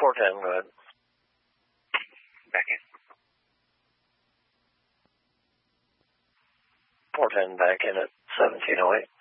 410, go ahead. Back in. 410 back in at 1708.